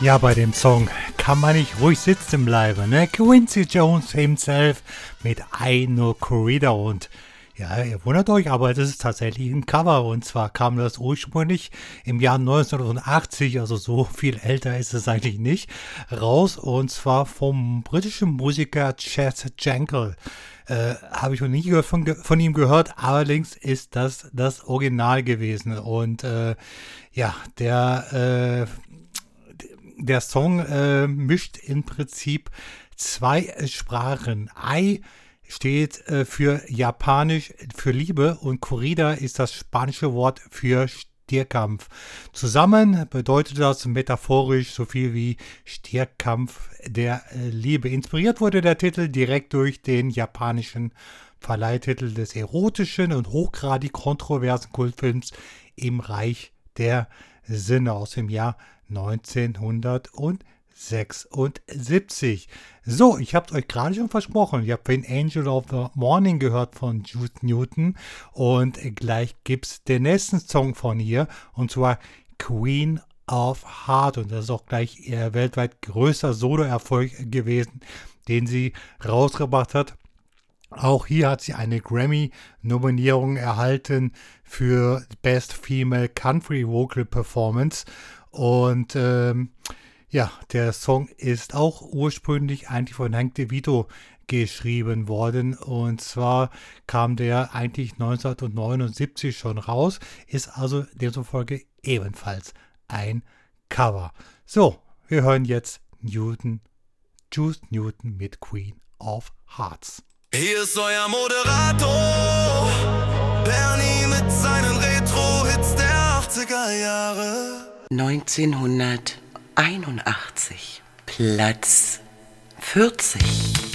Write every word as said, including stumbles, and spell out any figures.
Ja, bei dem Song kann man nicht ruhig sitzen bleiben, ne? Quincy Jones himself mit I Know Corrida und ja, ihr wundert euch, aber das ist tatsächlich ein Cover und zwar kam das ursprünglich im Jahr neunzehnhundertachtzig, also so viel älter ist es eigentlich nicht, raus und zwar vom britischen Musiker Chet Jankel. Äh, Habe ich noch nie gehört von, von ihm gehört, allerdings ist das das Original gewesen und äh, ja, der äh, der Song äh, mischt im Prinzip zwei Sprachen. Ai steht äh, für Japanisch für Liebe und Corrida ist das spanische Wort für Stierkampf. Zusammen bedeutet das metaphorisch so viel wie Stierkampf der äh, Liebe. Inspiriert wurde der Titel direkt durch den japanischen Verleihtitel des erotischen und hochgradig kontroversen Kultfilms Im Reich der Sinne aus dem Jahr neunzehnhundertsechsundsiebzig. So, ich habe es euch gerade schon versprochen. Ich habe den Angel of the Morning gehört von Jude Newton und gleich gibt es den nächsten Song von ihr und zwar Queen of Heart und das ist auch gleich ihr weltweit größter Solo-Erfolg gewesen, den sie rausgebracht hat. Auch hier hat sie eine Grammy-Nominierung erhalten für Best Female Country Vocal Performance. Und ähm, ja, der Song ist auch ursprünglich eigentlich von Hank DeVito geschrieben worden. Und zwar kam der eigentlich neunzehnhundertneunundsiebzig schon raus, ist also demzufolge ebenfalls ein Cover. So, wir hören jetzt Newton, Juice Newton mit Queen of Hearts. Hier ist euer Moderator, Bernie mit seinen Retro-Hits der achtziger Jahre. neunzehnhunderteinundachtzig, Platz vierzig.